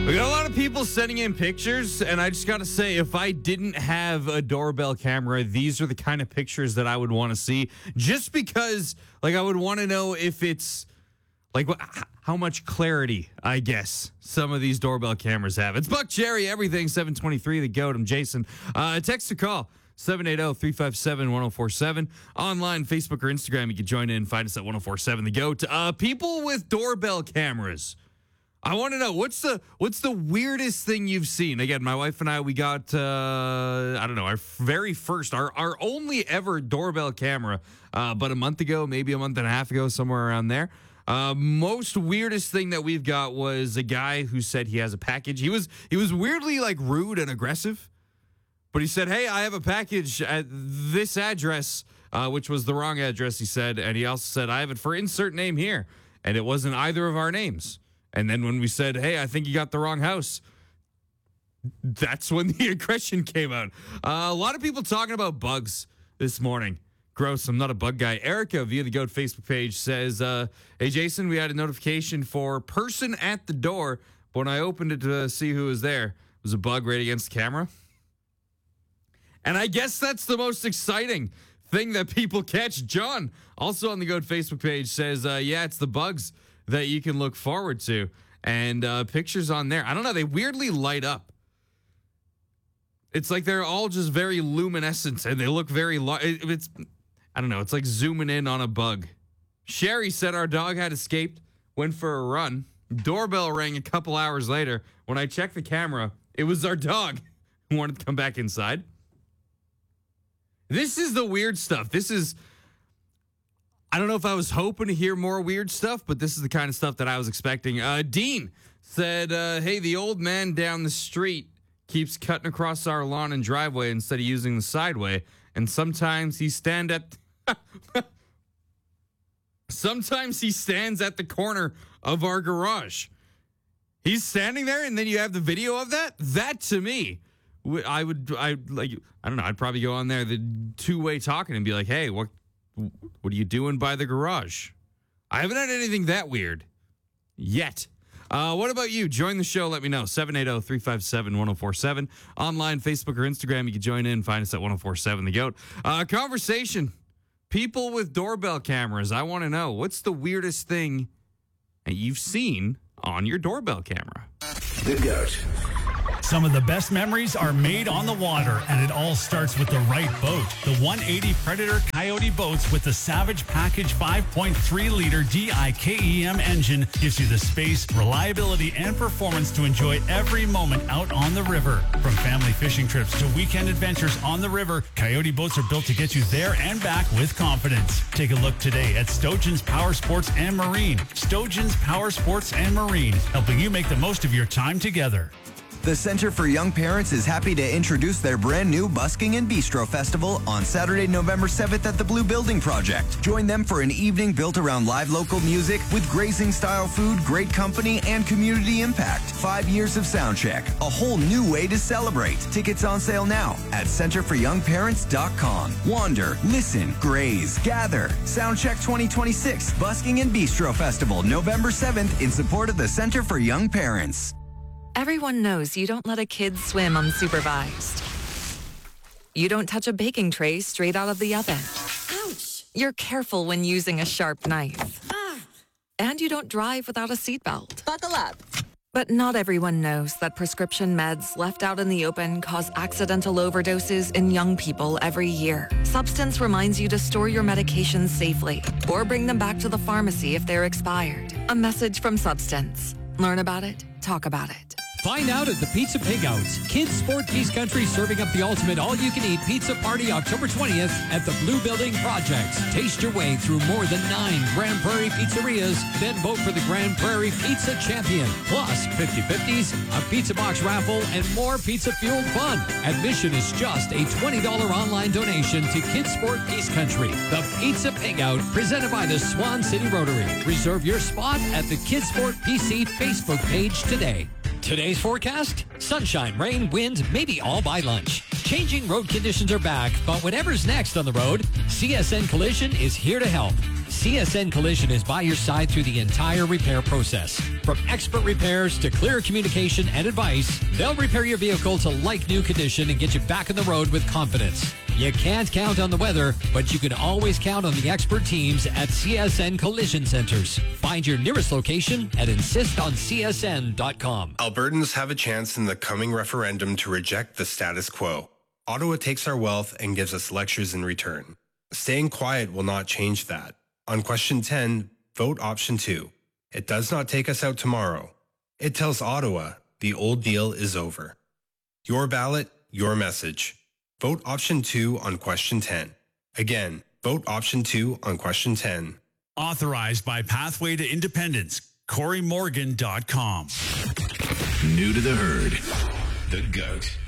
We got a lot of people sending in pictures, and I just got to say, if I didn't have a doorbell camera, these are the kind of pictures that I would want to see, just because, like, I would want to know if it's, like, how much clarity, I guess, some of these doorbell cameras have. It's Buck Jerry, everything, 723, the GOAT. I'm Jason. Text or call, 780-357-1047. Online, Facebook or Instagram, you can join in, find us at 1047, the GOAT. People with doorbell cameras. I want to know, what's the weirdest thing you've seen? Again, my wife and I, we got, I don't know, our very first, our only ever doorbell camera, but a month ago, maybe a month and a half ago, somewhere around there. Most weirdest thing that we've got was a guy who said he has a package. He was weirdly, like, rude and aggressive, but he said, hey, I have a package at this address, which was the wrong address, he said, and he also said, I have it for insert name here, and it wasn't either of our names. And then when we said, hey, I think you got the wrong house, that's when the aggression came out. A lot of people talking about bugs this morning. Gross, I'm not a bug guy. Erica, via the GOAT Facebook page, says, hey, Jason, we had a notification for person at the door, but when I opened it to see who was there, it was a bug right against the camera. And I guess that's the most exciting thing that people catch. John, also on the GOAT Facebook page, says, yeah, it's the bugs that you can look forward to. And pictures on there, I don't know, they weirdly light up. It's like they're all just very luminescent and they look very it's I don't know, it's like zooming in on a bug. Sherry said our dog had escaped, went for a run. Doorbell rang a couple hours later. When I checked the camera, it was our dog who wanted to come back inside. This is the weird stuff. I don't know if I was hoping to hear more weird stuff, but this is the kind of stuff that I was expecting. Dean said, hey, the old man down the street keeps cutting across our lawn and driveway instead of using the sideway. And sometimes he stands at the corner of our garage. He's standing there, and then you have the video of that? That, to me, I'd probably go on there, the two-way talking and be like, hey, what are you doing by the garage? I haven't had anything that weird yet. What about you? Join the show. Let me know. 780-357-1047. Online, Facebook or Instagram. You can join in. Find us at 1047 The GOAT. Conversation. People with doorbell cameras. I want to know, what's the weirdest thing that you've seen on your doorbell camera? The GOAT. Some of the best memories are made on the water, and it all starts with the right boat. The 180 Predator Coyote boats with the Savage Package 5.3-liter DIKEM engine gives you the space, reliability, and performance to enjoy every moment out on the river. From family fishing trips to weekend adventures on the river, Coyote boats are built to get you there and back with confidence. Take a look today at Stojan's Power Sports and Marine. Stojan's Power Sports and Marine, helping you make the most of your time together. The Center for Young Parents is happy to introduce their brand new Busking and Bistro Festival on Saturday, November 7th at the Blue Building Project. Join them for an evening built around live local music with grazing-style food, great company, and community impact. 5 years of soundcheck, a whole new way to celebrate. Tickets on sale now at centerforyoungparents.com. Wander, listen, graze, gather. Soundcheck 2026 Busking and Bistro Festival, November 7th in support of the Center for Young Parents. Everyone knows you don't let a kid swim unsupervised. You don't touch a baking tray straight out of the oven. Ouch! You're careful when using a sharp knife. And you don't drive without a seatbelt. Buckle up. But not everyone knows that prescription meds left out in the open cause accidental overdoses in young people every year. Substance reminds you to store your medications safely or bring them back to the pharmacy if they're expired. A message from Substance. Learn about it. Talk about it. Find out at the Pizza Pigouts. Kids Sport Peace Country serving up the ultimate all-you-can-eat pizza party October 20th at the Blue Building Project. Taste your way through more than 9 Grand Prairie pizzerias, then vote for the Grand Prairie Pizza Champion. Plus 50/50s, a pizza box raffle, and more pizza-fueled fun. Admission is just a $20 online donation to Kids Sport Peace Country. The Pizza Pigout, presented by the Swan City Rotary. Reserve your spot at the Kids Sport PC Facebook page today. Today's forecast? Sunshine, rain, wind, maybe all by lunch. Changing road conditions are back, but whatever's next on the road, CSN Collision is here to help. CSN Collision is by your side through the entire repair process. From expert repairs to clear communication and advice, they'll repair your vehicle to like-new condition and get you back on the road with confidence. You can't count on the weather, but you can always count on the expert teams at CSN Collision Centers. Find your nearest location at insistoncsn.com. Albertans have a chance in the coming referendum to reject the status quo. Ottawa takes our wealth and gives us lectures in return. Staying quiet will not change that. On question 10, vote option 2. It does not take us out tomorrow. It tells Ottawa the old deal is over. Your ballot, your message. Vote option 2 on question 10. Again, vote option 2 on question 10. Authorized by Pathway to Independence. CoreyMorgan.com. New to the herd. The GOAT.